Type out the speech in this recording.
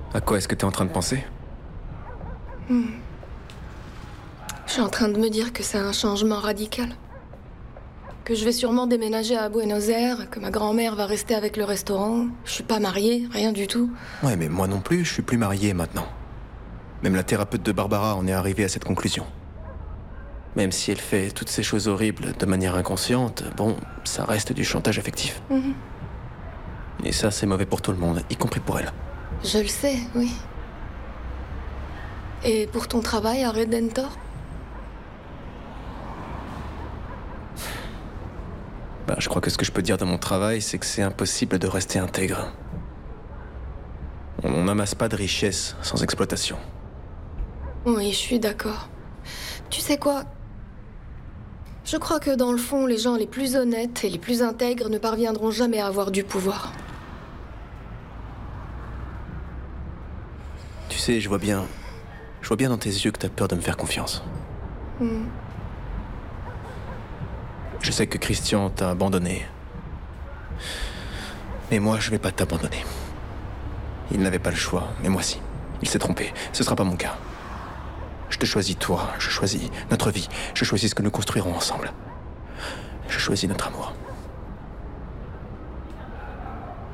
À quoi est-ce que t'es en train de penser? Je suis en train de me dire que c'est un changement radical. Que je vais sûrement déménager à Buenos Aires, que ma grand-mère va rester avec le restaurant. Je suis pas mariée, rien du tout. Ouais, mais moi non plus, je suis plus marié maintenant. Même la thérapeute de Barbara en est arrivée à cette conclusion. Même si elle fait toutes ces choses horribles de manière inconsciente, bon, ça reste du chantage affectif. Et ça, c'est mauvais pour tout le monde, y compris pour elle. Je le sais, oui. Et pour ton travail à Redentor? Bah, je crois que ce que je peux dire de mon travail, c'est que c'est impossible de rester intègre. On n'amasse pas de richesse sans exploitation. Oui, je suis d'accord. Tu sais quoi? Je crois que dans le fond, les gens les plus honnêtes et les plus intègres ne parviendront jamais à avoir du pouvoir. Tu sais, je vois bien dans tes yeux que t'as peur de me faire confiance. Je sais que Christian t'a abandonné. Mais moi, je vais pas t'abandonner. Il n'avait pas le choix, mais moi si. Il s'est trompé, ce sera pas mon cas. Je te choisis toi, je choisis notre vie, je choisis ce que nous construirons ensemble. Je choisis notre amour.